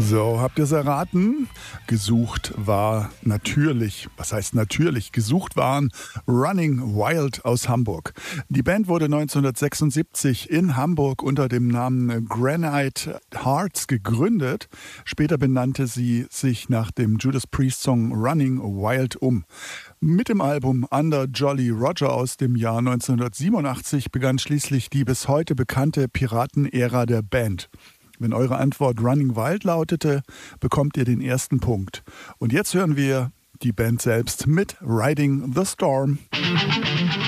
So, habt ihr es erraten? Gesucht war natürlich, was heißt natürlich? Gesucht waren Running Wild aus Hamburg. Die Band wurde 1976 in Hamburg unter dem Namen Granite Hearts gegründet. Später benannte sie sich nach dem Judas Priest-Song Running Wild um. Mit dem Album Under Jolly Roger aus dem Jahr 1987 begann schließlich die bis heute bekannte Piratenära der Band. Wenn eure Antwort Running Wild lautete, bekommt ihr den ersten Punkt. Und jetzt hören wir die Band selbst mit Riding the Storm.